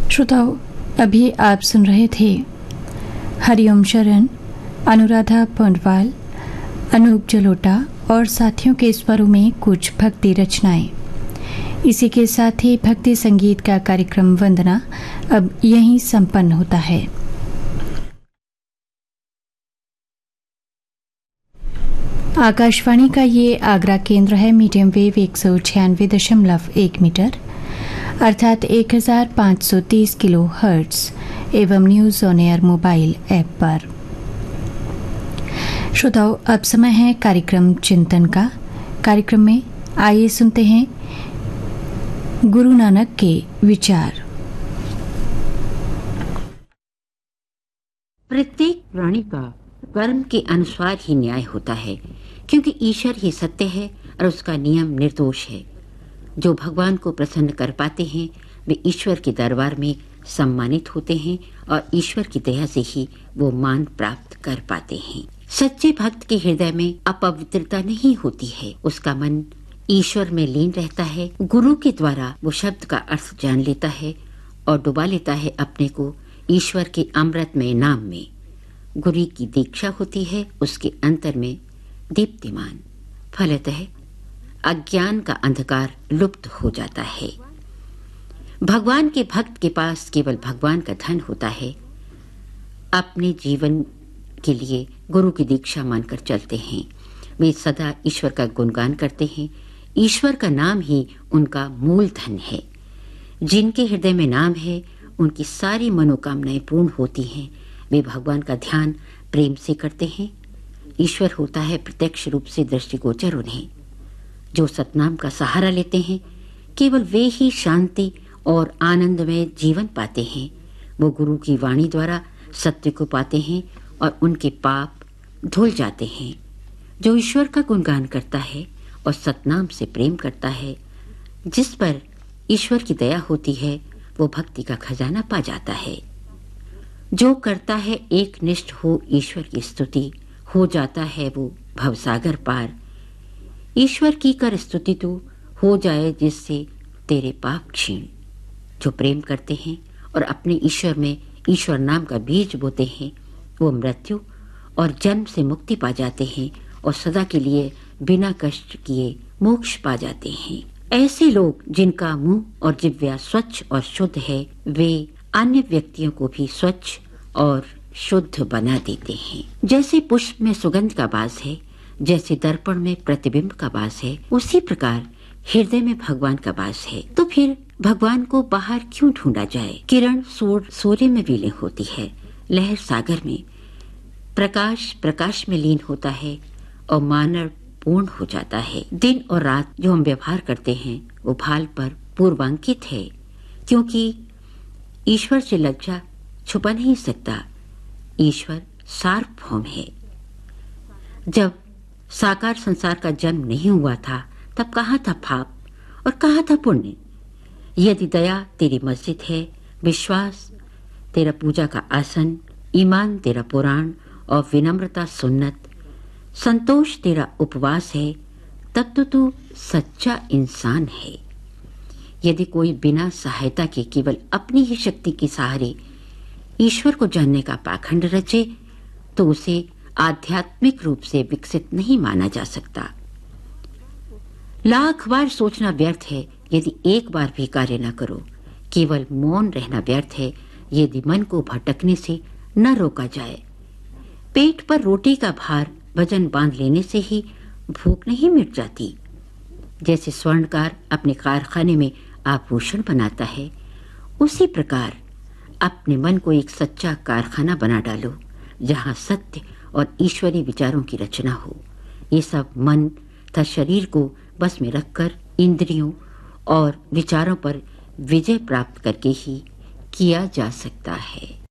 श्रोताओं, अभी आप सुन रहे थे हरिओम शरण, अनुराधा पौंडवाल, अनूप जलोटा और साथियों के स्वरों में कुछ भक्ति रचनाएं। इसी के साथ ही भक्ति संगीत का कार्यक्रम वंदना अब यहीं संपन्न होता है। आकाशवाणी का ये आगरा केंद्र है। मीडियम वेव 196.1 मीटर अर्थात 1530 किलो हर्ट्ज एवं news on air mobile app पर। श्रोताओं, अब समय है कार्यक्रम चिंतन का। कार्यक्रम में आइए सुनते हैं गुरु नानक के विचार। प्रत्येक प्राणी का कर्म के अनुसार ही न्याय होता है, क्योंकि ईश्वर ही सत्य है और उसका नियम निर्दोष है। जो भगवान को प्रसन्न कर पाते हैं वे ईश्वर के दरबार में सम्मानित होते हैं और ईश्वर की दया से ही वो मान प्राप्त कर पाते हैं। सच्चे भक्त के हृदय में अपवित्रता नहीं होती है, उसका मन ईश्वर में लीन रहता है। गुरु के द्वारा वो शब्द का अर्थ जान लेता है और डुबा लेता है अपने को ईश्वर के अमृतमय नाम में। गुरु की दीक्षा होती है उसके अंतर में दीप्तिमान, फलतः अज्ञान का अंधकार लुप्त हो जाता है। भगवान के भक्त के पास केवल भगवान का धन होता है। अपने जीवन के लिए गुरु की दीक्षा मानकर चलते हैं। वे सदा ईश्वर का गुणगान करते हैं। ईश्वर का नाम ही उनका मूल धन है। जिनके हृदय में नाम है उनकी सारी मनोकामनाएं पूर्ण होती हैं। वे भगवान का ध्यान प्रेम से करते हैं। ईश्वर होता है प्रत्यक्ष रूप से दृष्टिगोचर उन्हें। जो सतनाम का सहारा लेते हैं केवल वे ही शांति और आनंदमय जीवन पाते हैं। वो गुरु की वाणी द्वारा सत्य को पाते हैं और उनके पाप धुल जाते हैं। जो ईश्वर का गुणगान करता है और सतनाम से प्रेम करता है, जिस पर ईश्वर की दया होती है, वो भक्ति का खजाना पा जाता है। जो करता है एक निष्ठ हो ईश्वर की स्तुति, हो जाता है वो भवसागर पार। ईश्वर की कर स्तुति तू, हो जाए जिससे तेरे पाप क्षीण। जो प्रेम करते हैं और अपने ईश्वर में ईश्वर नाम का बीज बोते हैं, वो मृत्यु और जन्म से मुक्ति पा जाते हैं और सदा के लिए बिना कष्ट किए मोक्ष पा जाते हैं। ऐसे लोग जिनका मुंह और जिह्वा स्वच्छ और शुद्ध है, वे अन्य व्यक्तियों को भी स्वच्छ और शुद्ध बना देते हैं। जैसे पुष्प में सुगंध का वास है, जैसे दर्पण में प्रतिबिंब का वास है, उसी प्रकार हृदय में भगवान का वास है। तो फिर भगवान को बाहर क्यों ढूंढा जाए? किरण सूर्य में विलीन होती है, लहर सागर में, प्रकाश प्रकाश में लीन होता है और मानव पूर्ण हो जाता है। दिन और रात जो हम व्यवहार करते हैं वो भाल पर पूर्वांकित है, क्योंकि ईश्वर से लज्जा छुपा नहीं सकता। ईश्वर सार्वभौम है। जब साकार संसार का जन्म नहीं हुआ था तब कहाँ था पाप और कहाँ था पुण्य? यदि दया तेरी मस्जिद है, विश्वास तेरा पूजा का आसन, ईमान तेरा पुराण और विनम्रता सुन्नत, संतोष तेरा उपवास है, तब तो तू सच्चा इंसान है। यदि कोई बिना सहायता के केवल अपनी ही शक्ति के सहारे ईश्वर को जानने का पाखंड रचे तो उसे आध्यात्मिक रूप से विकसित नहीं माना जा सकता। लाख बार सोचना व्यर्थ है यदि एक बार भी कार्य न करो। केवल मौन रहना व्यर्थ है यदि मन को भटकने से न रोका जाए। पेट पर रोटी का भार वजन बांध लेने से ही भूख नहीं मिट जाती। जैसे स्वर्णकार अपने कारखाने में आभूषण बनाता है, उसी प्रकार अपने मन को एक सच्चा कारखाना बना डालो जहां सत्य और ईश्वरीय विचारों की रचना हो। ये सब मन तथा शरीर को बस में रखकर इंद्रियों और विचारों पर विजय प्राप्त करके ही किया जा सकता है।